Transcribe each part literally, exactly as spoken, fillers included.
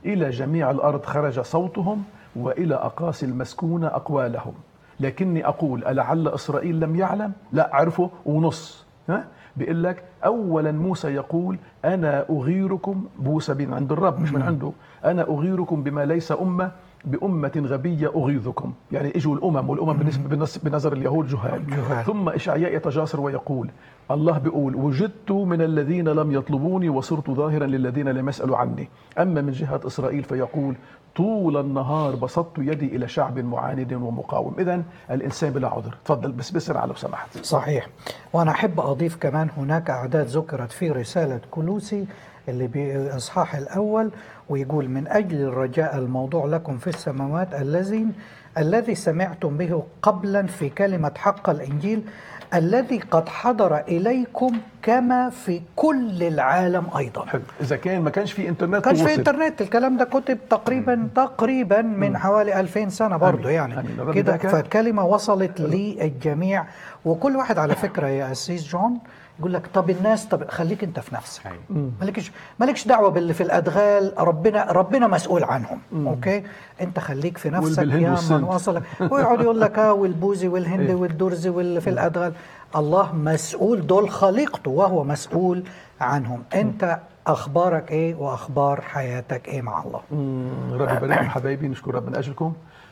إلى جميع الأرض خرج صوتهم وإلى أقاصي المسكونة أقوالهم. لكني أقول ألعل إسرائيل لم يعلم؟ لا، عرفوا ونص. ها؟ بيقول لك أولا موسى يقول أنا أغيركم، موسى من عند الرب مش من عنده، أنا أغيركم بما ليس أمة، بأمة غبية أغيظكم. يعني إجوا الأمم، والأمم بالنسبة بنظر اليهود جهال. جهال. ثم إشعياء يتجاسر ويقول الله بيقول وجدت من الذين لم يطلبوني وصرت ظاهرا للذين لم يسألوا عني. أما من جهة إسرائيل فيقول طول النهار بسطت يدي إلى شعب معاند ومقاوم. إذن الإنسان بلا عذر. تفضل بس بسرعة لو سمحت. صحيح. وأنا أحب أضيف كمان هناك أعداد ذكرت في رسالة كولوسي اللي بإصحاح الأول، ويقول من أجل الرجاء الموضوع لكم في السماوات الذي الذي سمعتم به قبلا في كلمة حق الإنجيل الذي قد حضر إليكم كما في كل العالم أيضا. حلو. إذا كان ما كانش في إنترنت، كانش في إنترنت، الكلام ده كتب تقريبا مم. تقريبا من مم. حوالي ألفين سنة برضو يعني كده، فكلمة وصلت للجميع. وكل واحد على فكرة يا أسيس جون يقول لك طب الناس، طب خليك انت في نفسك، مالكش مالكش دعوه باللي في الادغال، ربنا ربنا مسؤول عنهم. مم. اوكي، انت خليك في نفسك يا من وصلك. ويقعد يقول لك اه والبوذي والهندي والدرزي واللي في الادغال، الله مسؤول، دول خليقته وهو مسؤول عنهم. انت اخبارك ايه واخبار حياتك ايه مع الله؟ ربي يبارككم حبايبي، نشكر رب من اجلكم.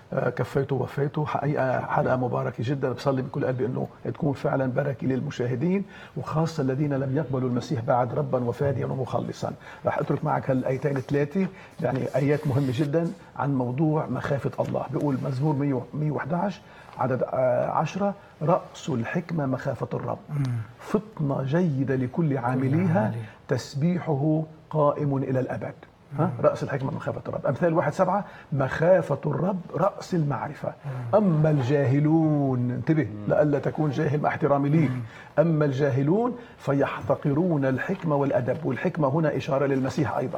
كفيته ووفيته، حقيقة حلقة مباركة جدا. بصلي بكل قلبي أنه تكون فعلا بركة للمشاهدين، وخاصة الذين لم يقبلوا المسيح بعد ربا وفاديا ومخلصا. راح أترك معك هالآيتين ثلاثة، يعني آيات مهمة جدا عن موضوع مخافة الله. بيقول مزمور مئة وأحد عشر عدد عشرة رأس الحكمة مخافة الرب، فطنة جيدة لكل عامليها، تسبيحه قائم إلى الأبد. ها؟ رأس الحكمة مخافة الرب. أمثال واحد سبعة مخافة الرب رأس المعرفة. أما الجاهلون، انتبه لألا تكون جاهل مع احترامي ليك، أما الجاهلون فيحتقرون الحكمة والأدب، والحكمة هنا إشارة للمسيح أيضا.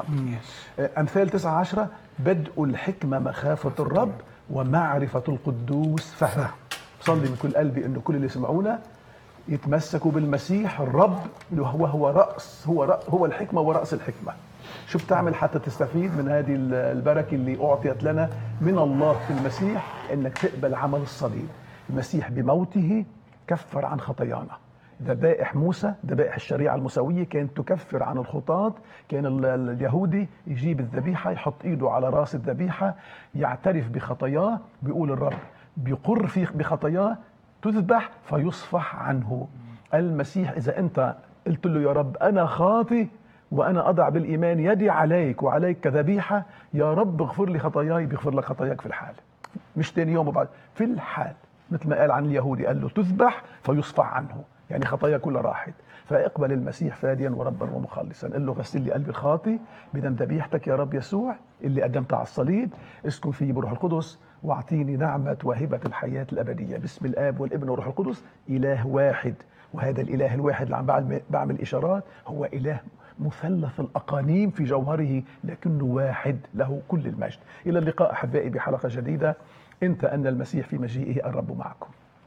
أمثال تسعة عشرة بدء الحكمة مخافة الرب ومعرفة القدوس فهم. صلي من كل قلبي أنه كل اللي يسمعونا يتمسكوا بالمسيح الرب، وهو رأس، هو رأس هو الحكمة ورأس الحكمة. شوف تعمل حتى تستفيد من هذه البركة اللي أعطيت لنا من الله في المسيح، إنك تقبل عمل الصليب. المسيح بموته كفر عن خطايانا. ذبائح موسى، ذبائح الشريعة الموسوية كانت تكفر عن الخطاة. كان اليهودي يجيب الذبيحة، يحط إيده على رأس الذبيحة، يعترف بخطاياه، بيقول الرب بيقر في بخطاياه، تذبح فيصفح عنه. المسيح إذا أنت قلت له يا رب أنا خاطي وأنا أضع بالإيمان يدي عليك وعليك كذبيحة، يا رب اغفر لي خطاياي، بيغفر لك خطاياك في الحال، مش تاني يوم وبعد، في الحال. مثل ما قال عن اليهودي، قال له تذبح فيصفح عنه، يعني خطايا كلها راحت. فاقبل المسيح فاديا وربا ومخلصا. قال له غسل لي قلبي الخاطي بدم ذبيحتك يا رب يسوع اللي قدمتها على الصليب، اسكن فيه بروح القدس واعطيني نعمة وهبة الحياة الأبدية. بسم الآب والابن والروح القدس، إله واحد. وهذا الإله الواحد اللي عم بعمل إشارات هو إله مثلث الأقانيم في جوهره، لكنه واحد، له كل المجد. إلى اللقاء أحبائي بحلقة جديدة. انت أن المسيح في مجيئه الرب معكم.